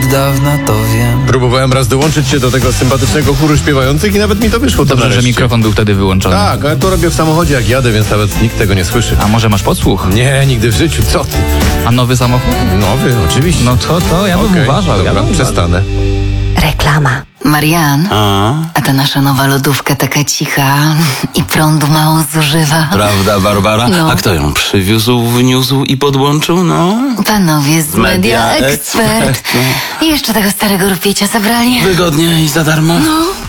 dawna to wiem. Próbowałem raz dołączyć się do tego sympatycznego chóru śpiewających i nawet mi to wyszło. Dobrze, że nareszcie. mikrofon był wtedy wyłączony. Tak, ale to robię w samochodzie jak jadę, więc nawet nikt tego nie słyszy. A może masz podsłuch? Nie, nigdy w życiu, co ty? A nowy samochód? Nowy, oczywiście. No to ja bym Okej, uważał. Dobra, ja bym przestanę. Reklama. Marian, a ta nasza nowa lodówka taka cicha i prądu mało zużywa. Prawda, Barbara? No. A kto ją przywiózł, wniósł i podłączył? No. Panowie z Media Media Expert. I jeszcze tego starego rupiecia zabrali. Wygodnie i za darmo? No.